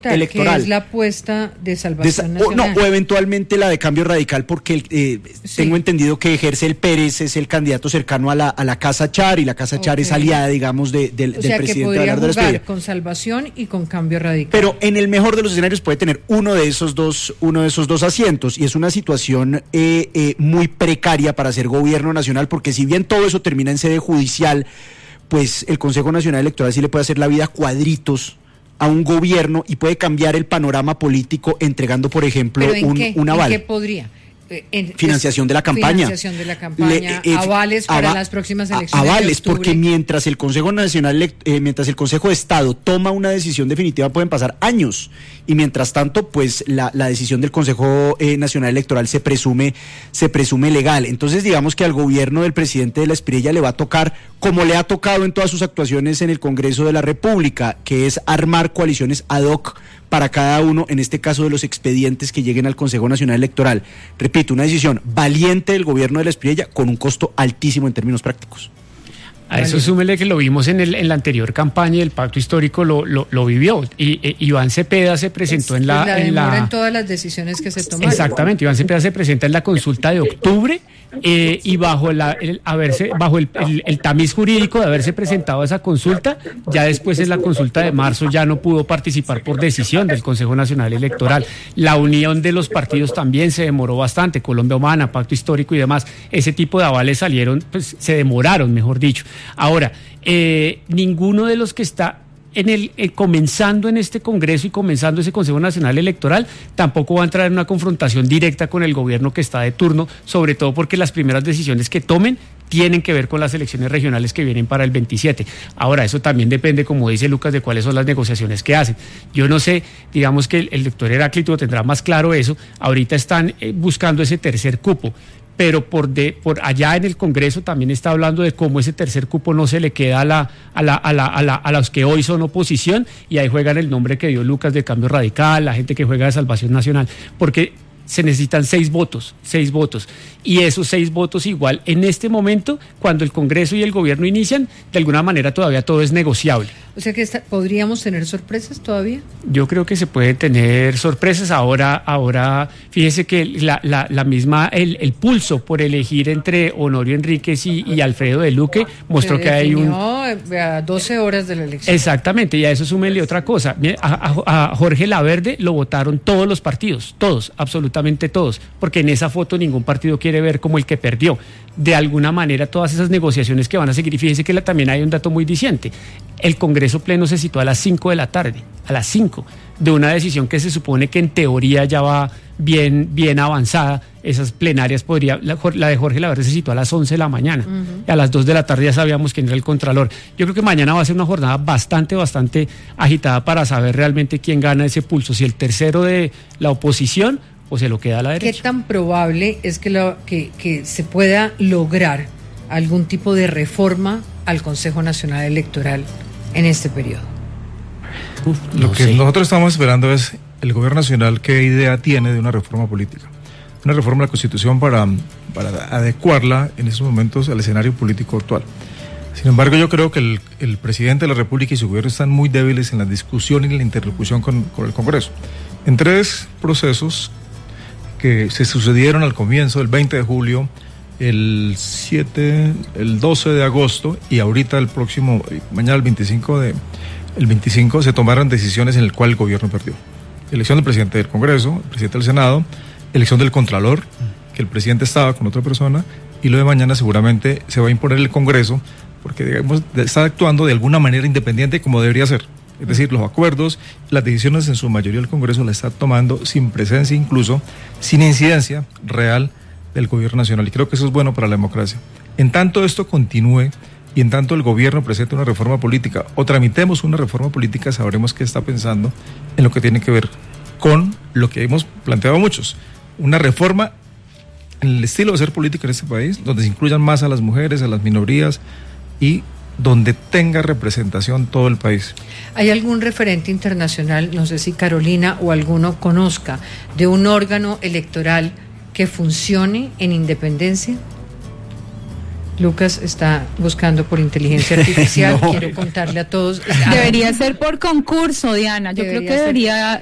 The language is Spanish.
electoral. Que es la apuesta de Salvación Nacional. O eventualmente la de Cambio Radical, porque tengo entendido que Gercel Pérez es el candidato cercano a la Casa Char, y la Casa Char es aliada, digamos, del presidente Abelardo de la Espriella. Con Salvación y con Cambio Radical. Pero en el mejor de los escenarios puede tener uno de esos dos asientos, y es una situación muy precaria para ser gobierno nacional, porque si bien todo eso termina en sede judicial, pues el Consejo Nacional Electoral sí le puede hacer la vida cuadritos a un gobierno y puede cambiar el panorama político entregando, por ejemplo, un aval. ¿En qué podría? Financiación de la campaña. Financiación de la campaña, avales para las próximas elecciones. Avales, porque mientras el Consejo Nacional, mientras el Consejo de Estado toma una decisión definitiva, pueden pasar años, y mientras tanto, pues la decisión del Consejo Nacional Electoral se presume legal. Entonces, digamos que al gobierno del presidente de la Espriella le va a tocar, como le ha tocado en todas sus actuaciones en el Congreso de la República, que es armar coaliciones ad hoc para cada uno, en este caso de los expedientes que lleguen al Consejo Nacional Electoral. Repito, una decisión valiente del gobierno de la Espriella con un costo altísimo en términos prácticos. A eso súmele que lo vimos en la anterior campaña, y el pacto histórico lo vivió. Y Iván Cepeda se presentó en todas las decisiones que se tomaron. Exactamente, Iván Cepeda se presenta en la consulta de octubre, y bajo el tamiz jurídico de haberse presentado a esa consulta, ya después en la consulta de marzo ya no pudo participar por decisión del Consejo Nacional Electoral. La unión de los partidos también se demoró bastante, Colombia Humana, Pacto Histórico y demás. Ese tipo de avales se demoraron, mejor dicho. Ahora, ninguno de los que está comenzando en este Congreso y comenzando ese Consejo Nacional Electoral tampoco va a entrar en una confrontación directa con el gobierno que está de turno, sobre todo porque las primeras decisiones que tomen tienen que ver con las elecciones regionales que vienen para el 27. Ahora, eso también depende, como dice Lucas, de cuáles son las negociaciones que hacen. Yo no sé, digamos que el doctor Heráclito tendrá más claro eso. Ahorita están buscando ese tercer cupo, pero por allá en el Congreso también está hablando de cómo ese tercer cupo no se le queda a los que hoy son oposición, y ahí juegan el nombre que dio Lucas de Cambio Radical, la gente que juega de Salvación Nacional, porque se necesitan 6 votos, y esos 6 votos igual en este momento, cuando el Congreso y el gobierno inician, de alguna manera todavía todo es negociable. O sea que ¿podríamos tener sorpresas todavía? Yo creo que se pueden tener sorpresas. Ahora fíjese que la misma, el pulso por elegir entre Honorio Enríquez y Alfredo de Luque mostró que hay a 12 horas de la elección. Exactamente, y a eso súmele otra cosa. A Jorge Laverde lo votaron todos los partidos, todos, absolutamente todos, porque en esa foto ningún partido quiere ver como el que perdió. De alguna manera, todas esas negociaciones que van a seguir, y fíjense que también hay un dato muy diciente. El Congreso Pleno se citó a las 5 de la tarde, a las 5, de una decisión que se supone que en teoría ya va bien avanzada. Esas plenarias la de Jorge Laverde se citó a las 11 de la mañana, y a las 2 de la tarde ya sabíamos quién era el Contralor. Yo creo que mañana va a ser una jornada bastante agitada para saber realmente quién gana ese pulso, si el tercero de la oposición o se lo queda a la derecha. ¿Qué tan probable es que se pueda lograr algún tipo de reforma al Consejo Nacional Electoral en este periodo? Lo que nosotros estamos esperando es el gobierno nacional qué idea tiene de una reforma política, una reforma de la Constitución para adecuarla en estos momentos al escenario político actual. Sin embargo, yo creo que el presidente de la República y su gobierno están muy débiles en la discusión y en la interlocución con el Congreso. En 3 procesos que se sucedieron al comienzo, el 20 de julio, el 12 de agosto y ahorita mañana el 25 se tomaron decisiones en el cual el gobierno perdió. Elección del presidente del Congreso, el presidente del Senado, elección del Contralor, que el presidente estaba con otra persona, y lo de mañana seguramente se va a imponer el Congreso, porque digamos está actuando de alguna manera independiente como debería ser. Es decir, los acuerdos, las decisiones en su mayoría el Congreso la está tomando sin presencia, incluso sin incidencia real del gobierno nacional, y creo que eso es bueno para la democracia. En tanto esto continúe y en tanto el gobierno presente una reforma política o tramitemos una reforma política, sabremos qué está pensando en lo que tiene que ver con lo que hemos planteado muchos, una reforma en el estilo de hacer política en este país, donde se incluyan más a las mujeres, a las minorías, y donde tenga representación todo el país. ¿Hay algún referente internacional, no sé si Carolina o alguno conozca, de un órgano electoral que funcione en independencia? Lucas está buscando por inteligencia artificial. No. Quiero contarle a todos. Debería ser por concurso, Diana. Yo creo que debería